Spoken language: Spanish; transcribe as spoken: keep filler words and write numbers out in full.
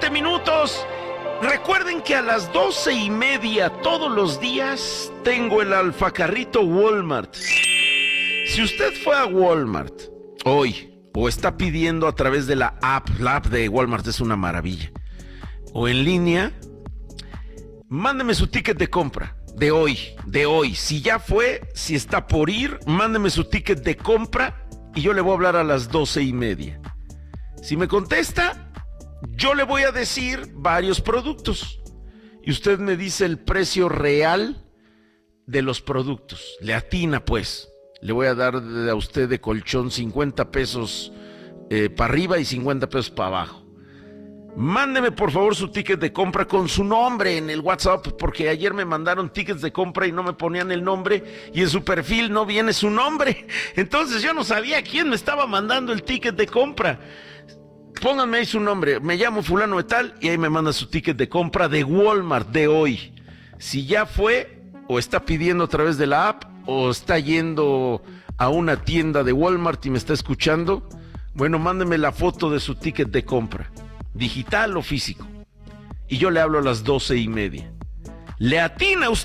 siete minutos. Recuerden que a las doce y media todos los días tengo el alfacarrito Walmart. Si usted fue a Walmart hoy o está pidiendo a través de la app, la app de Walmart es una maravilla, o en línea, mándeme su ticket de compra de hoy, de hoy. Si ya fue, si está por ir, mándeme su ticket de compra y yo le voy a hablar a las doce y media. Si me contesta, yo le voy a decir varios productos y usted me dice el precio real de los productos. Le atina, pues. Le voy a dar a usted de colchón cincuenta pesos eh, para arriba y cincuenta pesos para abajo. Mándeme por favor su ticket de compra con su nombre en el WhatsApp, porque ayer me mandaron tickets de compra y no me ponían el nombre y en su perfil no viene su nombre. Entonces yo no sabía quién me estaba mandando el ticket de compra. Pónganme ahí su nombre, me llamo fulano de tal y ahí me manda su ticket de compra de Walmart de hoy. Si ya fue o está pidiendo a través de la app o está yendo a una tienda de Walmart y me está escuchando, bueno, mándeme la foto de su ticket de compra, digital o físico, y yo le hablo a las doce y media. Le atina usted.